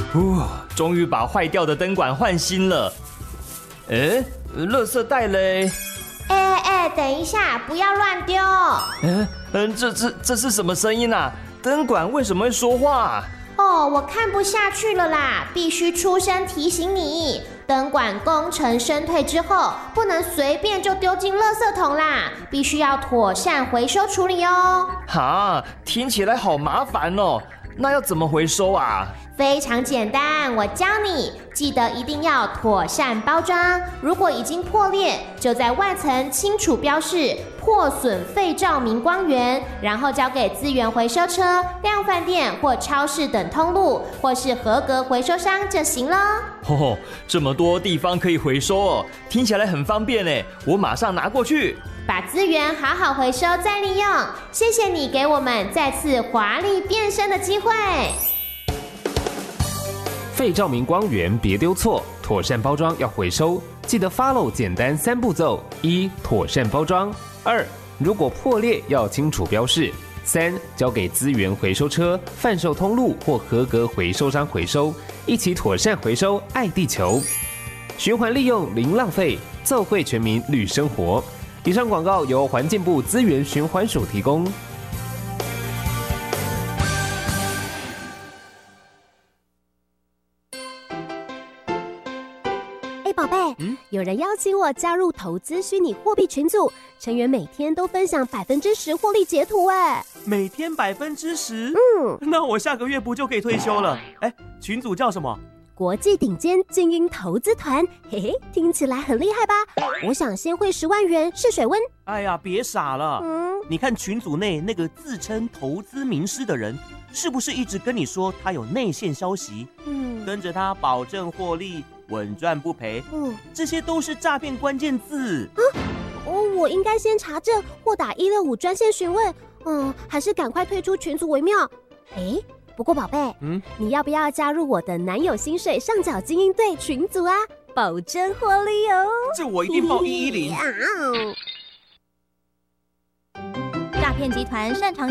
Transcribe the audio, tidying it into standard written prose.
终于把坏掉的灯管换新了。垃圾袋嘞？ 等一下，不要乱丢。 这是什么声音啊？灯管为什么会说话？ 我看不下去了啦，必须出声提醒你，灯管工程升退之后，不能随便就丢进垃圾桶啦，必须要妥善回收处理哦。 听起来好麻烦哦，那要怎么回收啊？ 非常简单，我教你，记得一定要妥善包装。如果已经破裂，就在外层清楚标示破损废照明光源，然后交给资源回收车、量贩店或超市等通路，或是合格回收商就行了。 这么多地方可以回收哦，听起来很方便耶，我马上拿过去。 把资源好好回收再利用，谢谢你给我们再次华丽变身的机会。 废照明光源别丢错，妥善包装要回收，记得 follow 简单3步骤：1. 妥善包装；2. 如果破裂要清楚标示；3. 交给资源回收车、贩售通路或合格回收商回收，一起妥善回收，爱地球，循环利用零浪费，奏会全民绿生活。以上广告由环境部资源循环署提供。 宝贝，有人邀请我加入投资虚拟货币群组，成员每天都分享10%获利截图。 每天10%？那我下个月不就可以退休了？群组叫什么？ 国际顶尖精英投资团，嘿嘿，听起来很厉害吧？我想先汇10万元试水温。 哎呀，别傻了！你看群组内那个自称投资名师的人，是不是一直跟你说他有内线消息？跟着他保证获利，稳赚不赔。这些都是诈骗关键字。 我应该先查证或打165专线询问。还是赶快退出群组为妙。不过宝贝，你要不要加入我的男友薪水上缴精英队群组啊？保证获利哦！ 这我一定报110。 诈骗集团擅长